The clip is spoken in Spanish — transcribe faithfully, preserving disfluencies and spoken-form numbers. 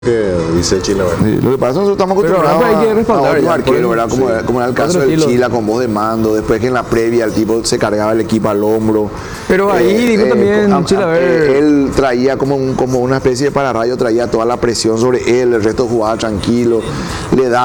que dice Chile, ¿verdad? Sí, lo que pasa es que nosotros estamos Pero acostumbrados ahora hay que a, a respaldar otros ya, arqueros, por ¿verdad? eso, Como, sí. era- como era el caso Otro del estilo. Chila con voz de mando, después que en la previa el tipo se cargaba el equipo al hombro. Pero ahí dijo también, a- Chila, a a- ver. eh, él traía como, un- como una especie de pararrayo, traía toda la presión sobre él, el resto jugaba tranquilo, le daba